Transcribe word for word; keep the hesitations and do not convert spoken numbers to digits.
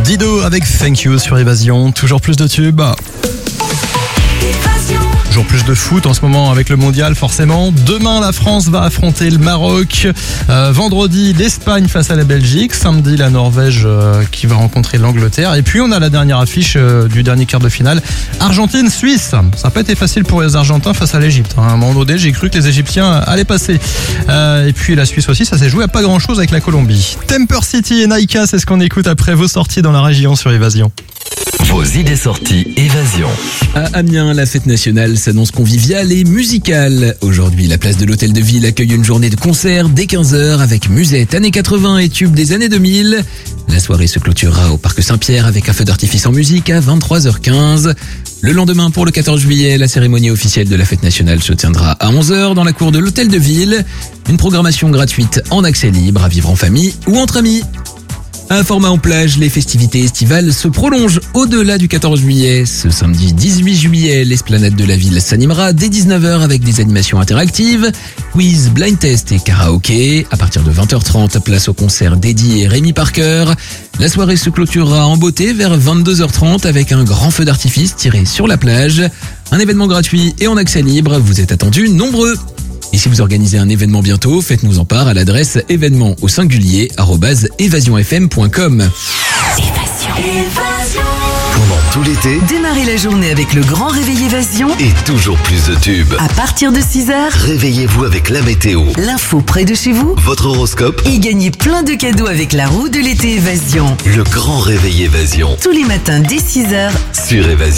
Dido avec Thank You sur Évasion. Toujours plus de tubes. Toujours plus de foot en ce moment avec le mondial forcément. Demain la France va affronter le Maroc. Euh, vendredi l'Espagne face à la Belgique. Samedi la Norvège euh, qui va rencontrer l'Angleterre. Et puis on a la dernière affiche euh, du dernier quart de finale. Argentine-Suisse. Ça n'a pas été facile pour les Argentins face à l'Égypte. À un moment donné j'ai cru que les Égyptiens allaient passer. Euh, et puis la Suisse aussi, ça s'est joué à pas grand chose avec la Colombie. Temper City et Naika, c'est ce qu'on écoute après vos sorties dans la région sur Évasion. Vos idées sorties Évasion. À Amiens, la fête nationale s'annonce conviviale et musicale. Aujourd'hui, la place de l'Hôtel de Ville accueille une journée de concert dès quinze heures avec musette années quatre-vingts et tubes des années deux mille. La soirée se clôturera au Parc Saint-Pierre avec un feu d'artifice en musique à vingt-trois heures quinze. Le lendemain, pour le quatorze juillet, la cérémonie officielle de la fête nationale se tiendra à onze heures dans la cour de l'Hôtel de Ville. Une programmation gratuite en accès libre à vivre en famille ou entre amis. Un format en plage, les festivités estivales se prolongent au-delà du quatorze juillet. Ce samedi dix-huit juillet, l'esplanade de la ville s'animera dès dix-neuf heures avec des animations interactives, quiz, blind test et karaoké. À partir de vingt heures trente, place au concert d'Eddie et Rémi Parker. La soirée se clôturera en beauté vers vingt-deux heures trente avec un grand feu d'artifice tiré sur la plage. Un événement gratuit et en accès libre, vous êtes attendus nombreux. Et si vous organisez un événement bientôt, faites-nous en part à l'adresse événement au singulier arobase évasion f m point com. Pendant tout l'été, Démarrez la journée avec le grand réveil Évasion. et toujours plus de tubes. À partir de six heures, Réveillez-vous avec la météo, l'info près de chez vous votre horoscope, et gagnez plein de cadeaux avec la roue de l'été Évasion. le grand réveil Évasion Tous les matins dès six heures. sur Évasion.